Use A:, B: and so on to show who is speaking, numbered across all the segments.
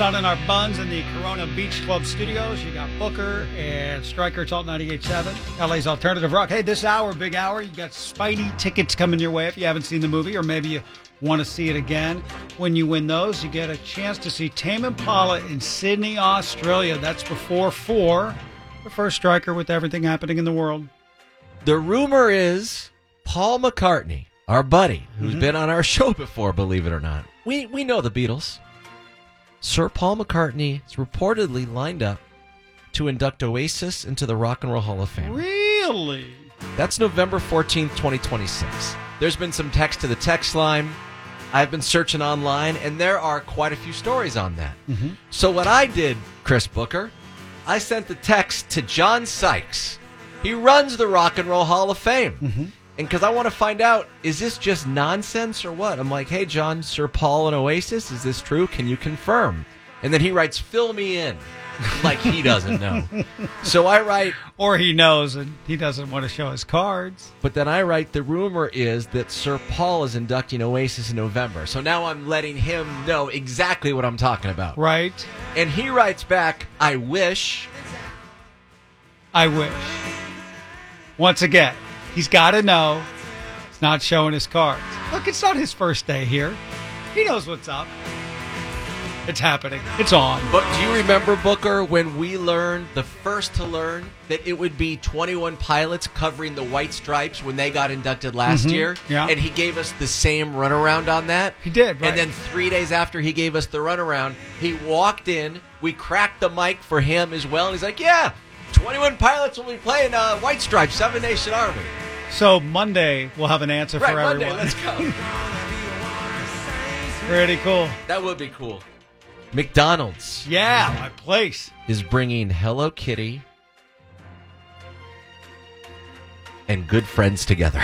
A: sun in our buns in the Corona Beach Club studios. You got Booker and Stryker Talk 98.7, LA's Alternative Rock. Hey, this hour, big hour, you got Spidey tickets coming your way if you haven't seen the movie, or maybe you want to see it again. When you win those, you get a chance to see Tame Impala in Sydney, Australia. That's before 4. The first Stryker with everything happening in the world.
B: The rumor is Paul McCartney, our buddy, who's been on our show before, believe it or not. We know the Beatles. Sir Paul McCartney is reportedly lined up to induct Oasis into the Rock and Roll Hall of Fame.
A: Really?
B: That's November 14th, 2026. There's been some text to the text line. I've been searching online, and there are quite a few stories on that. So what I did, Chris Booker, I sent the text to John Sykes. He runs the Rock and Roll Hall of Fame. And because I want to find out, is this just nonsense or what? I'm like, hey, John, Sir Paul and Oasis, is this true? Can you confirm? And then he writes, fill me in. Like he doesn't know. So I write...
A: Or he knows and he doesn't want to show his cards.
B: But then I write, the rumor is that Sir Paul is inducting Oasis in November. So now I'm letting him know exactly what I'm talking about.
A: Right.
B: And he writes back, I wish.
A: I wish. Once again, he's got to know he's not showing his cards. Look, it's not his first day here. He knows what's up. It's happening. It's on.
B: But do you remember, Booker, when we learned, the first to learn, that it would be 21 Pilots covering the White Stripes when they got inducted last year?
A: Yeah.
B: And he gave us the same runaround on that?
A: He did, right.
B: And then 3 days after he gave us the runaround, he walked in, we cracked the mic for him as well, and he's like, yeah, 21 Pilots will be playing White Stripes, Seven Nation Army.
A: So Monday, we'll have an answer for everyone.
B: Monday, let's go.
A: Pretty cool.
B: That would be cool. McDonald's.
A: Yeah, my place.
B: Is bringing Hello Kitty and good friends together.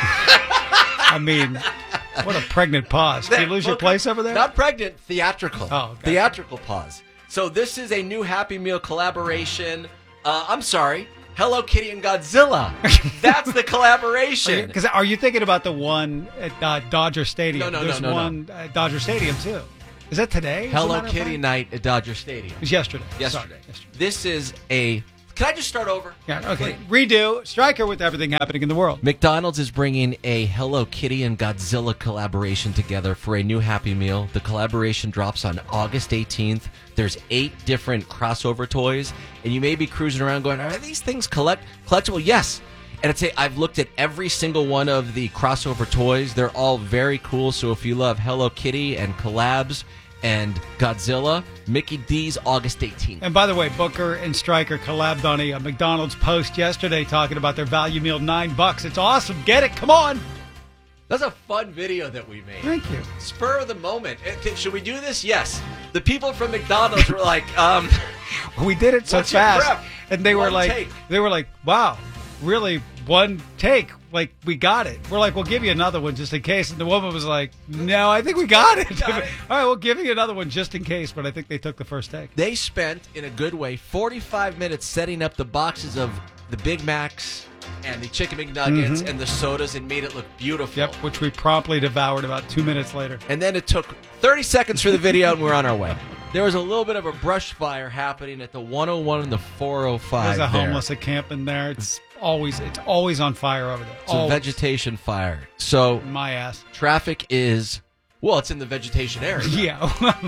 A: I mean, what a pregnant pause. Did you lose your place over there?
B: Not pregnant, theatrical.
A: Oh, okay.
B: Theatrical pause. So this is a new Happy Meal collaboration. I'm sorry, Hello Kitty and Godzilla. That's the collaboration.
A: Because are you thinking about the one at Dodger Stadium?
B: No.
A: There's one at Dodger Stadium, too. Is that today?
B: Hello Kitty night at Dodger Stadium.
A: It was yesterday.
B: Yesterday. This is a... Can I just start over?
A: Yeah, okay. Redo. Stryker with everything happening in the world.
B: McDonald's is bringing a Hello Kitty and Godzilla collaboration together for a new Happy Meal. The collaboration drops on August 18th. There's 8 different crossover toys, and you may be cruising around going, are these things collectible? Yes. And I'd say I've looked at every single one of the crossover toys. They're all very cool. So if you love Hello Kitty and collabs and Godzilla, Mickey D's August 18th.
A: And by the way, Booker and Stryker collabed on a McDonald's post yesterday talking about their value meal, $9. It's awesome. Get it. Come on.
B: That's a fun video that we made.
A: Thank you.
B: Spur of the moment. Should we do this? Yes. The people from McDonald's were like,
A: we did it so
B: what's your
A: fast.
B: prep?
A: And they were
B: Take.
A: like, wow, really one take. Like, we got it. We're like, we'll give you another one just in case. And the woman was like, no, I think we got it. All right, we'll give you another one just in case. But I think they took the first take.
B: They spent, in a good way, 45 minutes setting up the boxes of the Big Macs and the Chicken McNuggets and the sodas and made it look beautiful.
A: Yep, which we promptly devoured about 2 minutes later.
B: And then it took 30 seconds for the video, and we're on our way. There was a little bit of a brush fire happening at the 101 and the 405.
A: There's a
B: there.
A: homeless encampment there. It's always on fire over there.
B: It's a vegetation fire. So
A: my ass.
B: Traffic is, well, it's in the vegetation area.
A: Yeah.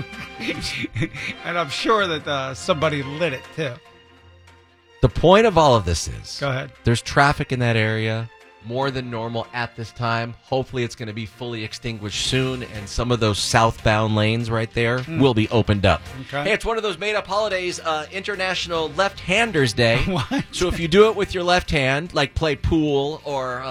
A: And I'm sure that somebody lit it, too.
B: The point of all of this is,
A: go ahead.
B: There's traffic in that area, more than normal at this time. Hopefully it's going to be fully extinguished soon, and some of those southbound lanes right there will be opened up.
A: Okay.
B: Hey, it's one of those made-up holidays, International Left-Handers Day.
A: What?
B: So if you do it with your left hand, like play pool or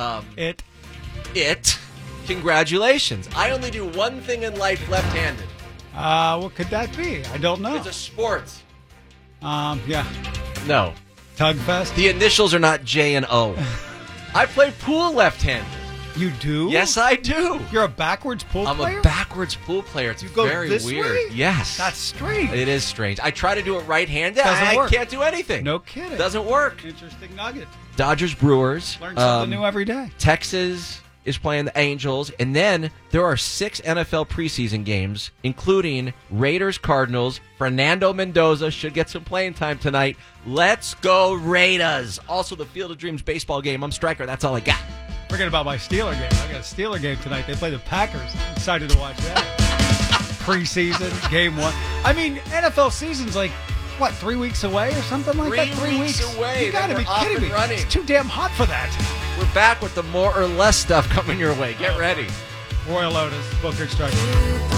B: congratulations. I only do one thing in life left-handed.
A: What could that be? I don't know.
B: It's a sport.
A: Yeah.
B: No.
A: Tugfest?
B: The initials are not J and O. I play pool left-handed.
A: You do?
B: Yes, I do.
A: You're a backwards pool player?
B: I'm a backwards pool player. It's
A: you go
B: very
A: this
B: weird.
A: Way?
B: Yes.
A: That's strange.
B: It is strange. I try to do it right-handed.
A: Doesn't work.
B: I can't do anything.
A: No kidding.
B: Doesn't work.
A: Interesting nugget.
B: Dodgers Brewers.
A: Learn something new every day.
B: Texas is playing the Angels, and then there are 6 NFL preseason games, including Raiders-Cardinals. Fernando Mendoza should get some playing time tonight. Let's go Raiders! Also, the Field of Dreams baseball game. I'm Stryker. That's all I got.
A: Forget about my Steeler game. I got a Steeler game tonight. They play the Packers. I'm excited to watch that. Preseason, game 1. I mean, NFL season's like, what, 3 weeks away or something like that?
B: 3 weeks away.
A: You gotta be kidding me.
B: Running.
A: It's too damn hot for that.
B: We're back with the more or less stuff coming your way. Get ready.
A: Royal Lotus, Booker Stryker.